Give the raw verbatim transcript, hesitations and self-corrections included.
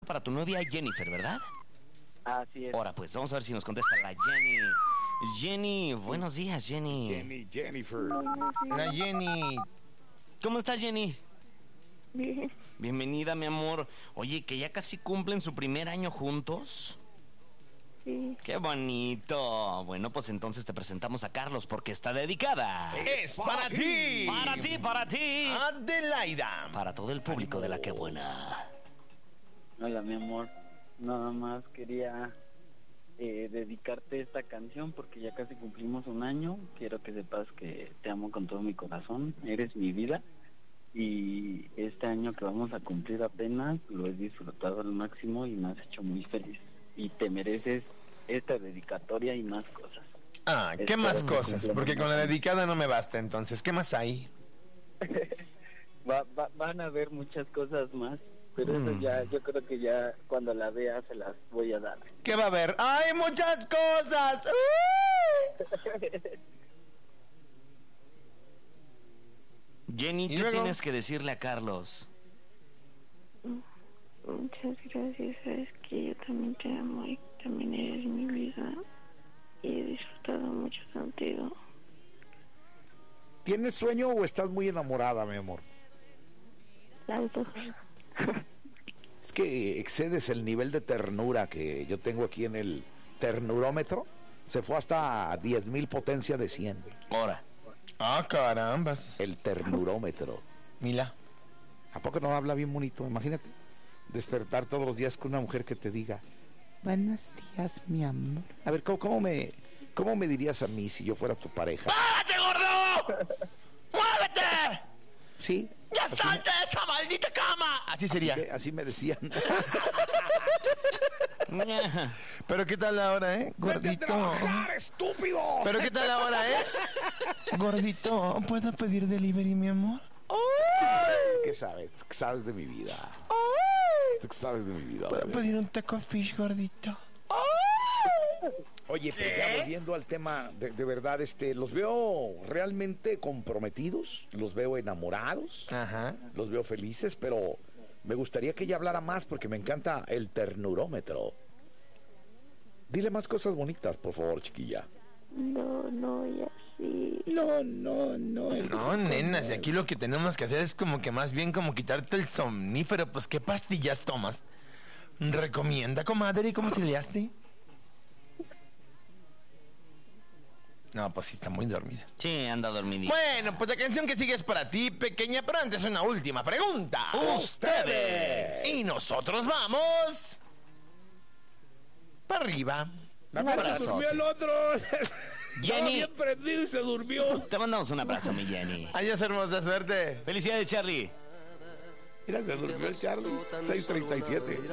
para tu novia Jennifer, ¿verdad? Así es. Ahora pues, vamos a ver si nos contesta la Jenny. Jenny, buenos días, Jenny. Jenny, Jennifer. La Jenny. ¿Cómo estás, Jenny? Bien. Bienvenida, mi amor. Oye, que ya casi cumplen su primer año juntos. Sí. ¡Qué bonito! Bueno, pues entonces te presentamos a Carlos porque está dedicada. Es para ti. Para ti, para ti. Adelaida. Para todo el público de La Qué Buena. Hola, mi amor. Nada más quería eh, dedicarte esta canción porque ya casi cumplimos un año. Quiero que sepas que te amo con todo mi corazón. Eres mi vida. Y este año que vamos a cumplir apenas lo he disfrutado al máximo y me has hecho muy feliz. Y te mereces esta dedicatoria y más cosas. Ah, ¿qué Espero más me cosas? cumplan Porque con la más. dedicada no me basta, entonces. ¿Qué más hay? Va, va, van a haber muchas cosas más, pero eso Mm. ya, yo creo que ya cuando la vea se las voy a dar. ¿Qué va a haber? ¡Hay muchas cosas! Jenny, ¿Y ¿qué luego? tienes que decirle a Carlos? Muchas gracias, sabes que yo también te amo y también eres mi vida y he disfrutado mucho contigo. ¿Tienes sueño o estás muy enamorada, mi amor? Las dos. Es que excedes el nivel de ternura que yo tengo aquí en el ternurómetro. Se fue hasta diez mil potencia de cien. Ahora. Ah, carambas. El ternurómetro. Mila. ¿A poco no habla bien bonito? Imagínate despertar todos los días con una mujer que te diga: buenos días, mi amor. A ver, ¿cómo, cómo me, cómo me dirías a mí si yo fuera tu pareja? ¡Párate, gordo! ¡Muévete! Sí. ¡Ya así salte de esa maldita cama! Así me- sería. así, me- así me decían. Pero ¿qué tal ahora, eh? Gordito. ¡Estúpido! Pero ¿qué tal ahora, eh? Gordito, ¿puedo pedir delivery, mi amor? ¿Qué sabes? ¿Qué sabes de mi vida? ¿Tú qué sabes de mi vida? ¿Puedo bebé? pedir un taco fish, gordito? Oye, pero ya volviendo al tema, de, de verdad, este, los veo realmente comprometidos, los veo enamorados, Ajá. los veo felices, pero me gustaría que ella hablara más porque me encanta el ternurómetro. Dile más cosas bonitas, por favor, chiquilla. No, no, y así. No, no, no. el- No, nena, si aquí lo que tenemos que hacer es como que más bien como quitarte el somnífero, pues ¿qué pastillas tomas? ¿Recomienda, comadre? ¿Y cómo se le hace? No, pues sí está muy dormida. Sí, anda dormidito. Bueno, pues la canción que sigue es para ti, pequeña, pero antes una última pregunta. ¡Ustedes! Y nosotros vamos... para arriba. A ver, se abrazo. durmió el otro. Estaba Jenny. bien prendido y se durmió. Te mandamos un abrazo, mi Jenny. Adiós, hermosa suerte. Felicidades, Charlie. Mira, se durmió el Charlie. seis treinta y siete.